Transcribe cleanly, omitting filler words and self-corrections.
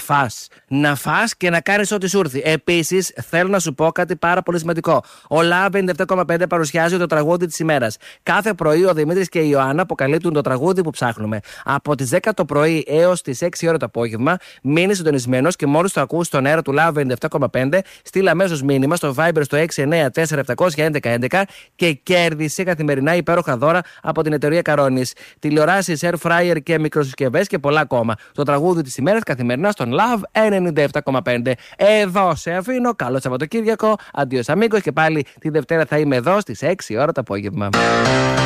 φας. Να φας και να κάνεις ό,τι σου έρθει. Επίσης, θέλω να σου πω κάτι πάρα πολύ σημαντικό. Ο Love 97,5 παρουσιάζει το τραγούδι της ημέρας. Κάθε πρωί ο Δημήτρης και η Ιωάννα αποκαλύπτουν το τραγούδι που ψάχνουμε. Από τις 10 το πρωί έως τις 6 ώρα το απόγευμα, μείνει συντονισμένος και μόλις το ακούσει στον αέρα του Love 97,5, στείλ αμέσως μήνυμα στο Viber στο 694-711-11 και κέρδισε καθημερινά υπέροχα δώρα από την εταιρεία Καρόνης. Τηλεοράσεις, air fryer και μικροσυσκευές και πολλά ακόμα. Το τραγούδι της ημέρας καθημερινά στον Love 97,5. Εδώ σε αφήνω. Καλό Σαββατοκύριακο. Αντίο αμίγκος και πάλι τη Δευτέρα θα είμαι εδώ στις 6 ώρα το απόγευμα.